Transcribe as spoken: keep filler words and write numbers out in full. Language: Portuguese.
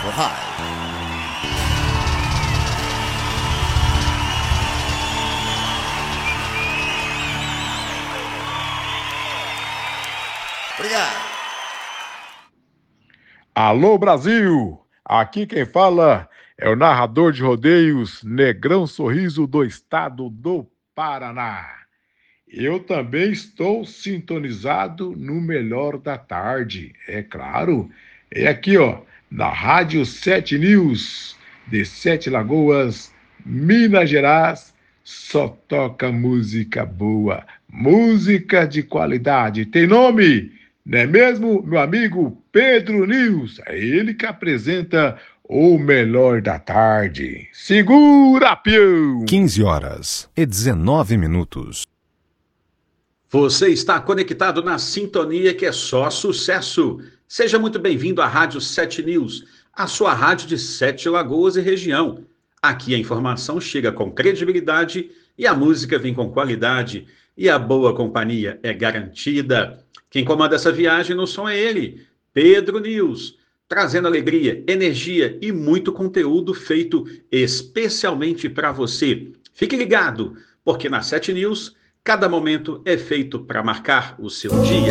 High. Obrigado. Alô, Brasil! Aqui quem fala é o narrador de rodeios Negrão Sorriso do estado do Paraná. Eu também estou sintonizado no Melhor da Tarde, é claro. É aqui, ó, na Rádio Sete News, de Sete Lagoas, Minas Gerais. Só toca música boa, música de qualidade. Tem nome? Não é mesmo, meu amigo Pedro News? É ele que apresenta o Melhor da Tarde. Segura, peão! quinze horas e dezenove minutos. Você está conectado na sintonia que é só sucesso. Seja muito bem-vindo à Rádio Sete News, a sua rádio de Sete Lagoas e região. Aqui a informação chega com credibilidade e a música vem com qualidade e a boa companhia é garantida. Quem comanda essa viagem no som é ele, Pedro News, trazendo alegria, energia e muito conteúdo feito especialmente para você. Fique ligado, porque na Sete News cada momento é feito para marcar o seu dia.